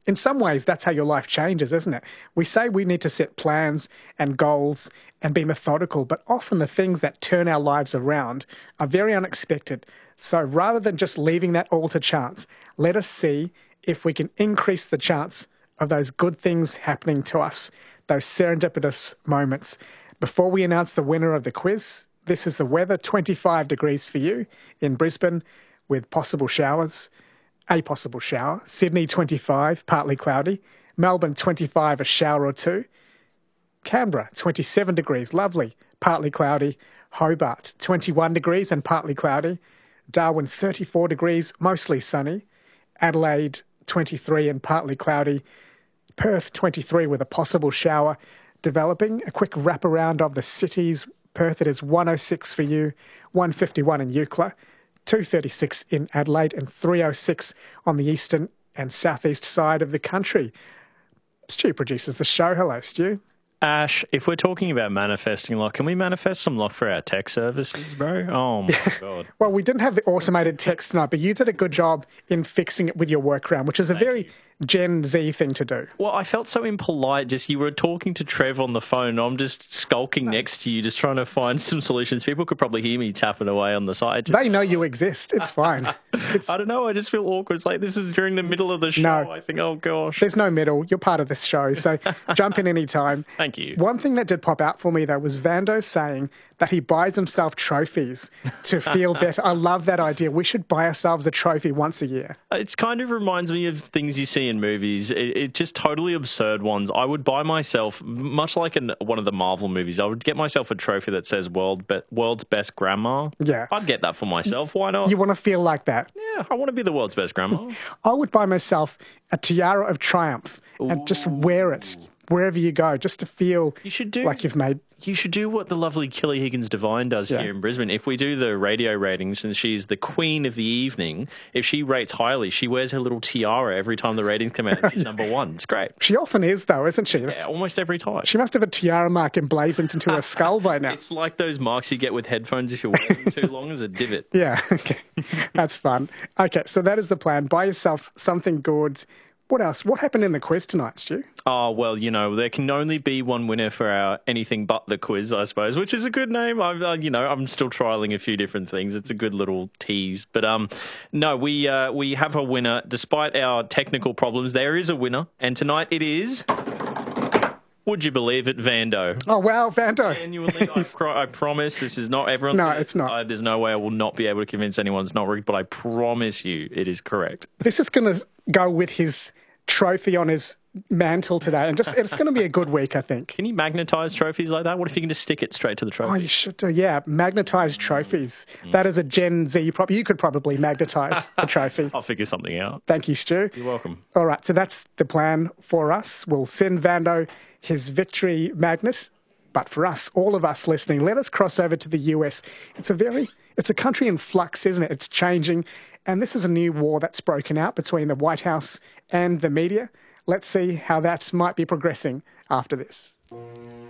in some ways, that's how your life changes, isn't it? We say we need to set plans and goals and be methodical, but often the things that turn our lives around are very unexpected. So rather than just leaving that all to chance, let us see if we can increase the chance of those good things happening to us, those serendipitous moments. Before we announce the winner of the quiz, this is the weather, 25 degrees for you in Brisbane with possible showers, a possible shower. Sydney, 25, partly cloudy. Melbourne, 25, a shower or two. Canberra, 27 degrees, lovely, partly cloudy. Hobart, 21 degrees and partly cloudy. Darwin, 34 degrees, mostly sunny. Adelaide, 23 and partly cloudy. Perth, 23 with a possible shower developing. A quick wraparound of the cities. Perth, it is 106 for you, 151 in Eucla, 236 in Adelaide, and 306 on the eastern and southeast side of the country. Stu produces the show. Hello, Stu. Ash, if we're talking about manifesting luck, can we manifest some luck for our tech services, bro? Oh, my God. Well, we didn't have the automated text tonight, but you did a good job in fixing it with your workaround, which is a very Gen Z thing to do. Well, I felt so impolite. You were talking to Trev on the phone. I'm just skulking next to you, just trying to find some solutions. People could probably hear me tapping away on the side. They know you exist. It's fine. I don't know. I just feel awkward. It's like this is during the middle of the show. No. I think, oh, gosh. There's no middle. You're part of this show, so jump in any time. Thank you. One thing that did pop out for me, though, was Vando saying that he buys himself trophies to feel better. I love that idea. We should buy ourselves a trophy once a year. It kind of reminds me of things you see in movies. It just totally absurd ones. I would buy myself, much like in one of the Marvel movies, I would get myself a trophy that says world's best grandma. Yeah. I'd get that for myself. Why not? You want to feel like that? Yeah, I want to be the world's best grandma. I would buy myself a tiara of triumph and just wear it wherever you go, just to feel like you've made... You should do what the lovely Kelly Higgins Devine does here in Brisbane. If we do the radio ratings and she's the queen of the evening, if she rates highly, she wears her little tiara every time the ratings come out and she's number one. It's great. She often is, though, isn't she? Yeah, almost every time. She must have a tiara mark emblazoned into her skull by now. It's like those marks you get with headphones if you're wearing them too long as a divot. Yeah, okay. That's fun. Okay, so that is the plan. Buy yourself something good. What else? What happened in the quiz tonight, Stu? Oh, well, there can only be one winner for our Anything But the Quiz, I suppose, which is a good name. I'm still trialling a few different things. It's a good little tease. But no, we have a winner. Despite our technical problems, there is a winner. And tonight it is... Would you believe it, Vando? Oh, wow, Vando. Genuinely, I promise this is not everyone. No, it's not. There's no way I will not be able to convince anyone it's not rigged, but I promise you it is correct. This is going to go with his trophy on his mantle today, and it's going to be a good week, I think. Can you magnetise trophies like that? What if you can just stick it straight to the trophy? Oh, you should do, yeah. Magnetised trophies. That is a Gen Z problem. You could probably magnetise the trophy. I'll figure something out. Thank you, Stu. You're welcome. All right, so that's the plan for us. We'll send Vando his victory magnet. But for us, all of us listening, let us cross over to the US. It's a country in flux, isn't it? It's changing. And this is a new war that's broken out between the White House and the media. Let's see how that might be progressing after this.